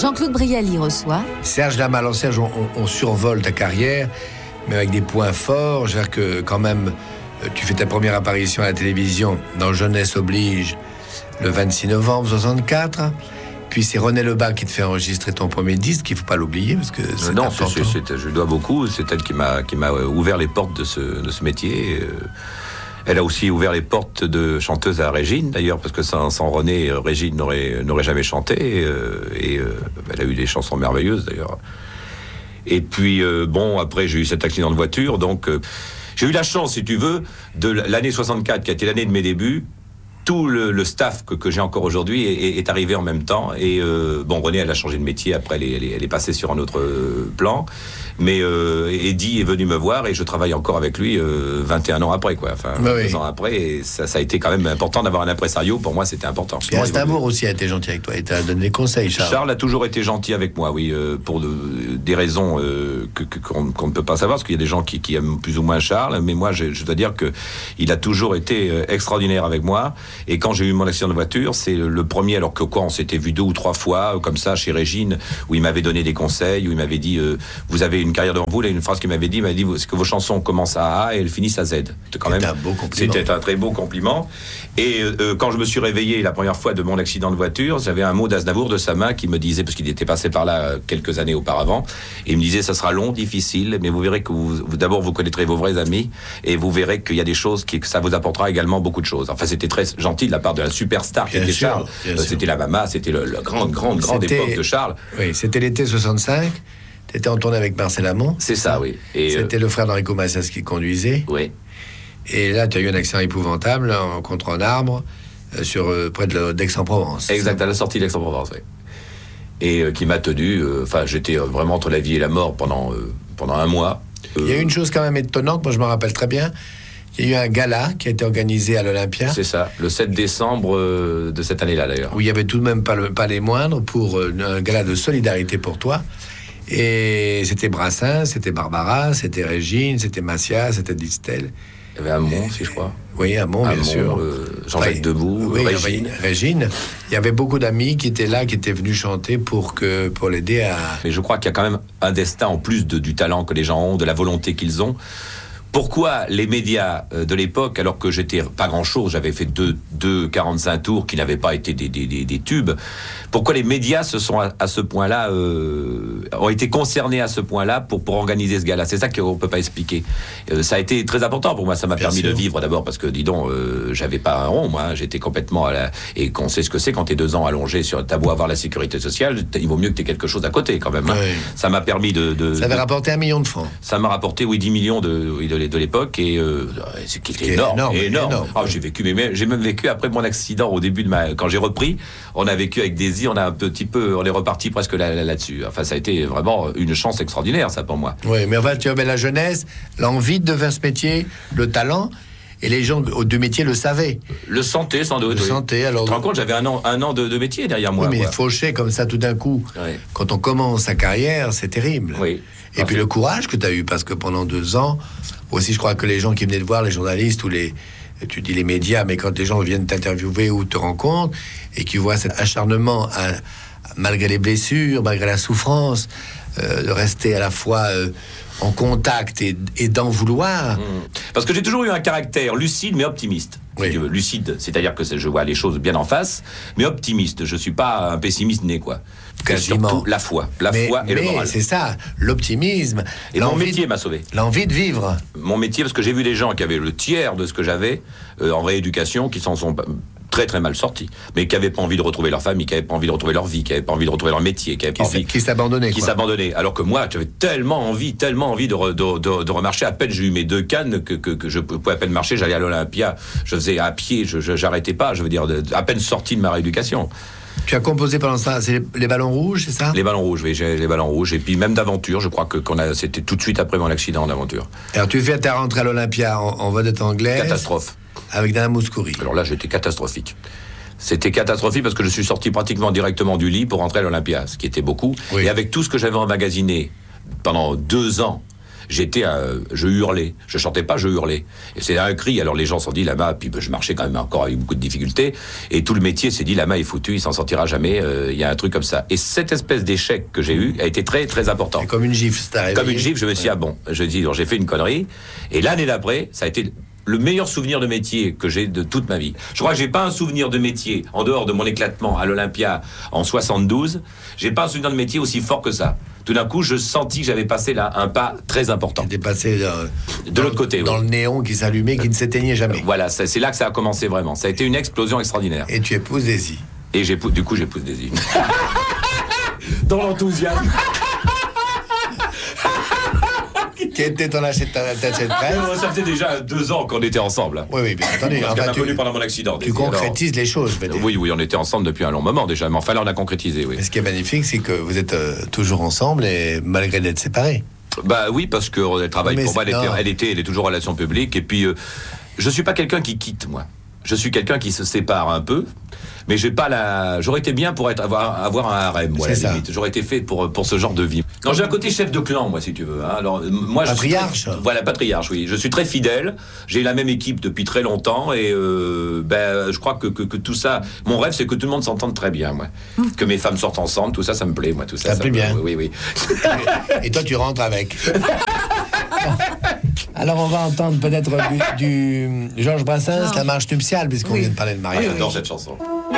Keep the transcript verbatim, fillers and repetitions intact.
Jean-Claude Brialy reçoit Serge Lama. Alors Serge, on, on survole ta carrière, mais avec des points forts. Je veux dire que quand même, tu fais ta première apparition à la télévision dans Jeunesse oblige le vingt-six novembre soixante-quatre. Puis c'est René Lebas qui te fait enregistrer ton premier disque, il ne faut pas l'oublier parce que c'est non, important. c'est, c'est, je dois beaucoup. C'est elle qui m'a, qui m'a ouvert les portes de ce, de ce métier. Elle a aussi ouvert les portes de chanteuse à Régine, d'ailleurs, parce que sans, sans René, Régine n'aurait, n'aurait jamais chanté. Et, et elle a eu des chansons merveilleuses, d'ailleurs. Et puis, euh, bon, après, j'ai eu cet accident de voiture. Donc, euh, j'ai eu la chance, si tu veux, de l'année soixante-quatre, qui a été l'année de mes débuts. Tout le, le staff que, que j'ai encore aujourd'hui est, est arrivé en même temps. Et euh, bon, René, elle a changé de métier. Après, elle est, elle est, elle est passée sur un autre euh, plan. Mais euh, Eddie est venu me voir et je travaille encore avec lui euh, vingt et un ans après, quoi. Enfin, bah deux oui. ans après. Et ça, ça a été quand même important d'avoir un impresario. Pour moi, c'était important. Et Aznavour aussi a été gentil avec toi. Il t'a donné des conseils, Charles. Charles a toujours été gentil avec moi, oui, euh, pour de, des raisons euh, que, que, qu'on, qu'on ne peut pas savoir, parce qu'il y a des gens qui, qui aiment plus ou moins Charles. Mais moi, je, je dois dire que il a toujours été euh, extraordinaire avec moi. Et quand j'ai eu mon accident de voiture, c'est le premier, alors que quoi, on s'était vu deux ou trois fois, comme ça, chez Régine, où il m'avait donné des conseils, où il m'avait dit, euh, vous avez une carrière devant vous. Là, une phrase qu'il m'avait dit, il m'a dit, c'est que vos chansons commencent à A et elles finissent à Z. C'était quand même un beau compliment. C'était un très beau compliment. Et euh, quand je me suis réveillé la première fois de mon accident de voiture, j'avais un mot d'Aznavour de sa main qui me disait, parce qu'il était passé par là quelques années auparavant, et il me disait, ça sera long, difficile, mais vous verrez que vous, vous d'abord vous connaîtrez vos vrais amis, et vous verrez qu'il y a des choses qui, que ça vous apportera également beaucoup de choses. Enfin, c'était très gentil de la part de la superstar qui était Charles. Euh, c'était la Mama, c'était le, le grande, grande, grande C'était- époque de Charles. Oui, c'était l'été soixante-cinq. T'étais en tournée avec Marcel Amont. C'est ça, oui. Et, C'était le frère d'Enrico Macias qui conduisait. euh, oui. Et là, tu as eu un accident épouvantable en contre un arbre euh, sur, euh, près de, d'Aix-en-Provence. Exact, à la sortie d'Aix-en-Provence, oui. Et euh, qui m'a tenu, enfin, euh, j'étais euh, vraiment entre la vie et la mort pendant, euh, pendant un mois. Il y a eu une chose quand même étonnante, moi je me rappelle très bien. Il y a eu un gala qui a été organisé à l'Olympia. C'est ça, le sept décembre euh, de cette année-là, d'ailleurs. Où il y avait tout de même pas, le, pas les moindres pour euh, un gala de solidarité pour toi. Et c'était Brassens, c'était Barbara, c'était Régine, c'était Macias, c'était Distel. Il y avait Hamon aussi, je crois. Oui, Hamon, bien Hamon, sûr. euh, Jean-Jacques Oui, Debout, oui, Régine. Régine. Il y avait beaucoup d'amis qui étaient là, qui étaient venus chanter pour, que, pour l'aider à... Mais je crois qu'il y a quand même un destin, en plus de, du talent que les gens ont, de la volonté qu'ils ont. Pourquoi les médias de l'époque, alors que j'étais pas grand-chose, j'avais fait deux, deux quarante-cinq tours qui n'avaient pas été des, des, des, des tubes, pourquoi les médias se sont à, à ce point-là, euh, ont été concernés à ce point-là pour, pour organiser ce gala? C'est ça qu'on peut pas expliquer. Euh, ça a été très important pour moi, ça m'a Bien permis sûr. de vivre d'abord, parce que, dis donc, euh, j'avais pas un rond, moi, hein, j'étais complètement à la... Et qu'on sait ce que c'est quand t'es deux ans allongé sur... T'as beau avoir la sécurité sociale, il vaut mieux que t'aies quelque chose à côté, quand même. Hein. Oui. Ça m'a permis de... de Ça avait de... rapporté un million de francs. Ça m'a rapporté, oui, dix millions de, oui, de, de l'époque, et euh, c'est qui qui était est énorme, énorme, énorme. énorme, Ah, oui. j'ai vécu, mais même- j'ai même vécu après mon accident au début de ma, quand j'ai repris, on a vécu avec Daisy, on a un petit peu, on est reparti presque là, là, là-dessus. Enfin, ça a été vraiment une chance extraordinaire, ça, pour moi. Oui, mais enfin, tu avais la jeunesse, l'envie de faire ce métier, le talent, et les gens du métier le savaient. Le santé, sans doute. Le oui. santé, alors... Tu te rends compte, j'avais un an, un an de, de métier derrière moi. oui, mais quoi. fauché comme ça tout d'un coup, Oui. quand on commence sa carrière, c'est terrible. Oui. Et Ah, puis c'est- le courage que tu as eu, parce que pendant deux ans, aussi je crois que les gens qui venaient te voir, les journalistes ou les, tu dis les médias, mais quand les gens viennent t'interviewer ou te rencontrent, et qui voient cet acharnement, à- malgré les blessures, malgré la souffrance, euh, de rester à la fois euh, en contact et, et d'en vouloir. Mmh. Parce que j'ai toujours eu un caractère lucide mais optimiste. Si Oui. tu veux. Lucide, c'est-à-dire que c'est- je vois les choses bien en face, mais optimiste. Je suis pas un pessimiste né, quoi. Quasiment. Surtout la foi, la mais foi et le mais moral. c'est ça, l'optimisme, Et mon l'envie métier de- m'a sauvé. l'envie de vivre. Mon métier, parce que j'ai vu des gens qui avaient le tiers de ce que j'avais euh, en rééducation, qui s'en sont très très mal sortis, mais qui n'avaient pas envie de retrouver leur famille, qui n'avaient pas envie de retrouver leur vie, qui n'avaient pas envie de retrouver leur métier, qui n'avaient pas Qui, envie... s- qui s'abandonnait. qui quoi. s'abandonnaient. Alors que moi, j'avais tellement envie, tellement envie de, re- de, de, de remarcher. À peine j'ai eu mes deux cannes que, que, que je pouvais à peine marcher. J'allais à l'Olympia, je faisais à pied, je, je- j'arrêtais pas. Je veux dire, de- à peine sorti de ma rééducation. Tu as composé pendant ça, c'est les, les ballons rouges, c'est ça? Les ballons rouges, oui, j'ai les ballons rouges. Et puis même d'aventure, je crois que qu'on a, c'était tout de suite après mon accident d'aventure. Alors tu fais ta rentrée à l'Olympia en, en vedette anglaise. Catastrophe. Avec Dana Mouskouri. Alors là, j'étais catastrophique. C'était catastrophique parce que je suis sorti pratiquement directement du lit pour rentrer à l'Olympia, ce qui était beaucoup. Oui. Et avec tout ce que j'avais emmagasiné pendant deux ans, j'étais, euh, je hurlais. Je chantais pas, je hurlais. Et c'est un cri. Alors les gens se sont dit, Lama, puis ben, je marchais quand même encore avec beaucoup de difficultés. Et tout le métier s'est dit, Lama est foutu, il s'en sortira jamais. Il euh, y a un truc comme ça. Et cette espèce d'échec que j'ai eu a été très très important. Et comme une gifle, c'est arrivé. Comme une gifle, je me suis dit, ah bon, je dis, j'ai fait une connerie. Et l'année d'après, ça a été le meilleur souvenir de métier que j'ai de toute ma vie. Je crois que j'ai pas un souvenir de métier, en dehors de mon éclatement à l'Olympia en soixante-douze, j'ai pas un souvenir de métier aussi fort que ça. Tout d'un coup, je sentis que j'avais passé là un pas très important. T'es passé dans, de l'autre côté. Dans oui. le néon qui s'allumait, qui ne s'éteignait jamais. Euh, voilà, c'est là que ça a commencé vraiment. Ça a été une explosion extraordinaire. Et tu épouses Daisy. Et j'épouse, du coup, j'épouse Daisy. Dans l'enthousiasme. Qui était ton attaché de presse? Ça faisait déjà deux ans qu'on était ensemble. Oui, oui, bien entendu. Parce Enfin, qu'elle m'a tu, connu pendant mon accident. tu concrétises les choses, je veux dire. Oui, oui, on était ensemble depuis un long moment déjà, mais enfin là, on a concrétisé, oui. Et ce qui est magnifique, c'est que vous êtes euh, toujours ensemble et malgré d'être séparés. Bah oui, parce qu'elle travaille Mais pour moi, elle était, non. elle était, elle est toujours en relation publique, et puis euh, je suis pas quelqu'un qui quitte, moi. Je suis quelqu'un qui se sépare un peu, mais j'ai pas la. J'aurais été bien pour être avoir avoir un harem, moi, à la C'est ça. limite. J'aurais été fait pour pour ce genre de vie. Non, j'ai un côté chef de clan, moi, si tu veux. Hein. Alors, moi, Patriarche. Je suis très... Voilà, patriarche. Oui, je suis très fidèle. J'ai la même équipe depuis très longtemps, et euh, ben, je crois que, que que tout ça. Mon rêve, c'est que tout le monde s'entende très bien, moi. Que mes femmes sortent ensemble, tout ça, ça me plaît, moi, tout ça. Ça plaît me... bien. Oui, oui. Et toi, tu rentres avec. Alors, on va entendre peut-être du, du Georges Brassens, la marche nuptiale, puisqu'on Oui. vient de parler de Ah, mariage. j'adore cette chanson.